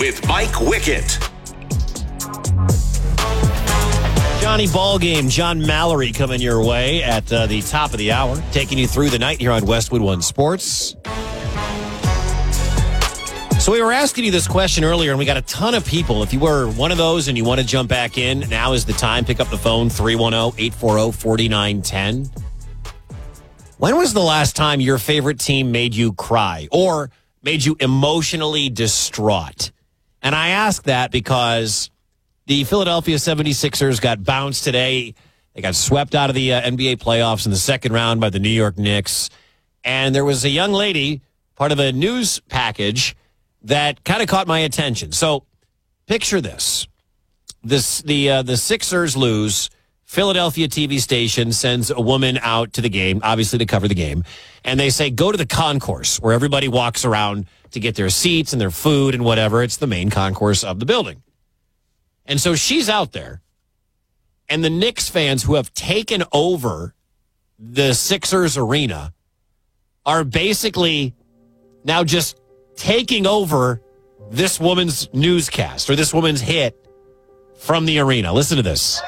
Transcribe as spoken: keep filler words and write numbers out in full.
with Mike Wickett. Johnny Ballgame, John Mallory coming your way at uh, the top of the hour, taking you through the night here on Westwood One Sports. So we were asking you this question earlier, and we got a ton of people. If you were one of those and you want to jump back in, now is the time. Pick up the phone, three one zero, eight four zero, four nine one zero. When was the last time your favorite team made you cry or made you emotionally distraught? And I ask that because the Philadelphia seventy-sixers got bounced today. They got swept out of the uh, N B A playoffs in the second round by the New York Knicks. And there was a young lady, part of a news package, that kind of caught my attention. So picture this. This the uh, the Sixers lose. Philadelphia T V station sends a woman out to the game, obviously to cover the game. And they say, go to the concourse where everybody walks around to get their seats and their food and whatever. It's the main concourse of the building. And so she's out there. And the Knicks fans who have taken over the Sixers arena are basically now just taking over this woman's newscast or this woman's hit from the arena. Listen to this.